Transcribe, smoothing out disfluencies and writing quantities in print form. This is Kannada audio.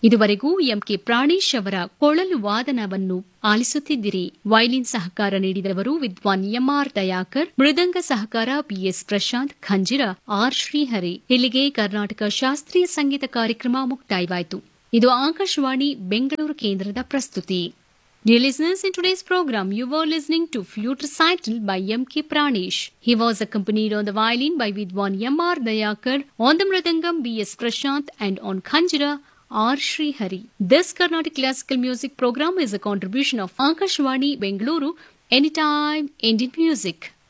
ಇದುವರೆಗೂ ಎಂಕೆ ಪ್ರಾಣೇಶ್ ಅವರ ಕೊಳಲು ವಾದನವನ್ನು ಆಲಿಸುತ್ತಿದ್ದಿರಿ. ವೈಲಿನ್ ಸಹಕಾರ ನೀಡಿದವರು ವಿದ್ವಾನ್ ಎಂಆರ್ ದಯಾಕರ್, ಮೃದಂಗ ಸಹಕಾರ ಬಿಎಸ್ ಪ್ರಶಾಂತ್, ಖಂಜಿರ ಆರ್ ಶ್ರೀಹರಿ. ಇಲ್ಲಿಗೆ ಕರ್ನಾಟಕ ಶಾಸ್ತ್ರೀಯ ಸಂಗೀತ ಕಾರ್ಯಕ್ರಮ ಮುಕ್ತಾಯವಾಯಿತು. ಇದು ಆಕಾಶವಾಣಿ ಬೆಂಗಳೂರು ಕೇಂದ್ರದ ಪ್ರಸ್ತುತಿ. Dear listeners, in today's program, you were listening to Flute Recital by M.K. Pranesh. He was accompanied on the violin by Vidwan M.R. Dayakar, on the mridangam B.S. Prashant, and on Khanjira R. Srihari. This Carnatic Classical Music program is a contribution of Akashwani Bengaluru, Anytime Indian Music.